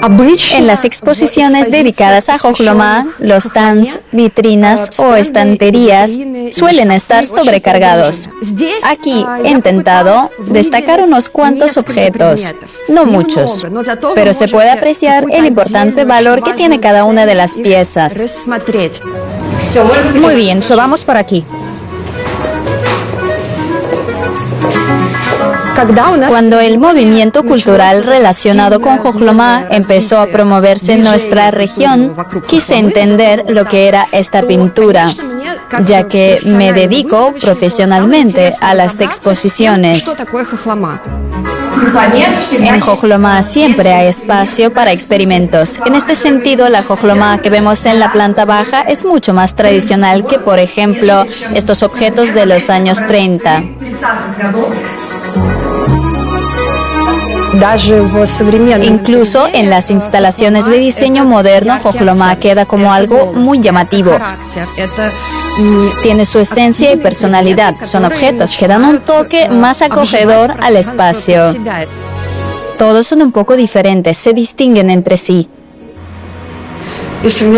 En las exposiciones dedicadas a Joxloma, los stands, vitrinas o estanterías suelen estar sobrecargados. Aquí he intentado destacar unos cuantos objetos, no muchos, pero se puede apreciar el importante valor que tiene cada una de las piezas. Muy bien, vamos por aquí. Cuando el movimiento cultural relacionado con Joxloma empezó a promoverse en nuestra región, quise entender lo que era esta pintura, ya que me dedico profesionalmente a las exposiciones. En Joxloma siempre hay espacio para experimentos. En este sentido, la Joxloma que vemos en la planta baja es mucho más tradicional que, por ejemplo, estos objetos de los años 30. Incluso en las instalaciones de diseño moderno, Joxloma queda como algo muy llamativo. Tiene su esencia y personalidad. Son objetos que dan un toque más acogedor al espacio. Todos son un poco diferentes, se distinguen entre sí.